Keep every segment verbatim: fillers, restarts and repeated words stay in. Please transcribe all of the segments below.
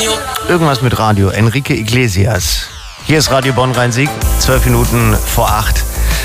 Radio. Irgendwas mit Radio. Enrique Iglesias. Hier ist Radio Bonn-Rhein-Sieg, zwölf Minuten vor acht.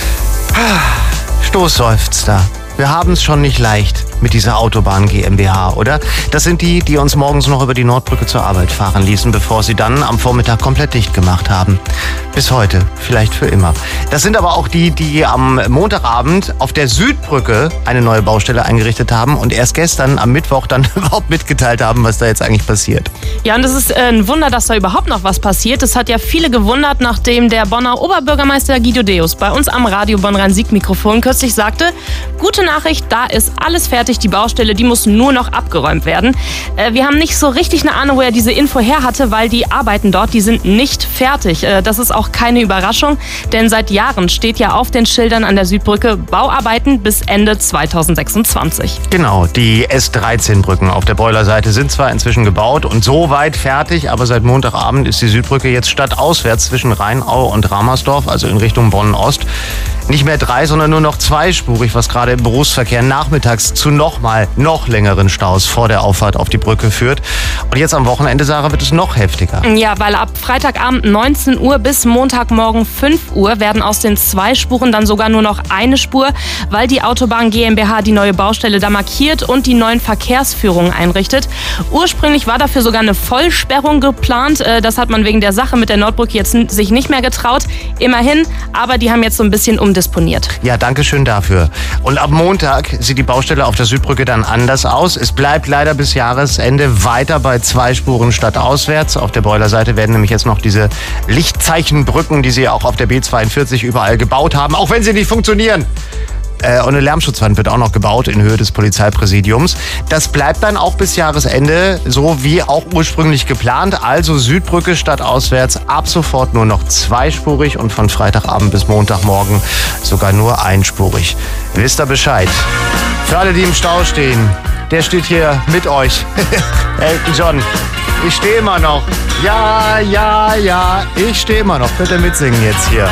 Stoßseufzer. Wir haben es schon nicht leicht mit dieser Autobahn GmbH, oder? Das sind die, die uns morgens noch über die Nordbrücke zur Arbeit fahren ließen, bevor sie dann am Vormittag komplett dicht gemacht haben. Bis heute, vielleicht für immer. Das sind aber auch die, die am Montagabend auf der Südbrücke eine neue Baustelle eingerichtet haben und erst gestern am Mittwoch dann überhaupt mitgeteilt haben, was da jetzt eigentlich passiert. Ja, und es ist ein Wunder, dass da überhaupt noch was passiert. Das hat ja viele gewundert, nachdem der Bonner Oberbürgermeister Guido Deus bei uns am Radio Bonn-Rhein-Sieg-Mikrofon kürzlich sagte, gute Nachricht, da ist alles fertig, die Baustelle, die muss nur noch abgeräumt werden. Äh, wir haben nicht so richtig eine Ahnung, wo er diese Info her hatte, weil die Arbeiten dort, die sind nicht fertig. Äh, das ist auch keine Überraschung, denn seit Jahren steht ja auf den Schildern an der Südbrücke Bauarbeiten bis Ende zweitausendsechsundzwanzig. Genau, die S dreizehn Brücken auf der Boilerseite sind zwar inzwischen gebaut und so weit fertig, aber seit Montagabend ist die Südbrücke jetzt stadtauswärts zwischen Rheinau und Ramersdorf, also in Richtung Bonn-Ost, nicht mehr drei, sondern nur noch zweispurig, was gerade im Berufsverkehr nachmittags zu nochmal noch längeren Staus vor der Auffahrt auf die Brücke führt. Und jetzt am Wochenende, Sarah, wird es noch heftiger. Ja, weil ab Freitagabend neunzehn Uhr bis Montagmorgen fünf Uhr werden aus den zwei Spuren dann sogar nur noch eine Spur, weil die Autobahn GmbH die neue Baustelle da markiert und die neuen Verkehrsführungen einrichtet. Ursprünglich war dafür sogar eine Vollsperrung geplant. Das hat man wegen der Sache mit der Nordbrücke jetzt sich nicht mehr getraut. Immerhin, aber die haben jetzt so ein bisschen umdisponiert. Ja, danke schön dafür. Und ab Montag sieht die Baustelle auf der Südbrücke dann anders aus. Es bleibt leider bis Jahresende weiter bei zwei Spuren stadtauswärts. Auf der Boilerseite werden nämlich jetzt noch diese Lichtzeichenbrücken, die sie auch auf der B zweiundvierzig überall gebaut haben, auch wenn sie nicht funktionieren. Und eine Lärmschutzwand wird auch noch gebaut in Höhe des Polizeipräsidiums. Das bleibt dann auch bis Jahresende, so wie auch ursprünglich geplant. Also Südbrücke stadtauswärts ab sofort nur noch zweispurig und von Freitagabend bis Montagmorgen sogar nur einspurig. Wisst ihr Bescheid? Für alle, die im Stau stehen, der steht hier mit euch. Elton John, ich stehe immer noch. Ja, ja, ja, ich stehe immer noch. Bitte mitsingen jetzt hier.